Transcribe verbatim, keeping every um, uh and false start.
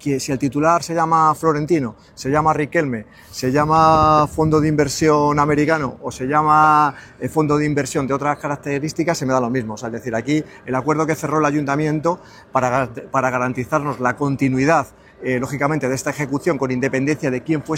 que si el titular se llama Florentino, se llama Riquelme, se llama fondo de inversión americano o se llama eh, fondo de inversión de otras características, se me da lo mismo. O sea, es decir, aquí el acuerdo que cerró el ayuntamiento para, para garantizarnos la continuidad, eh, lógicamente, de esta ejecución con independencia de quién fuese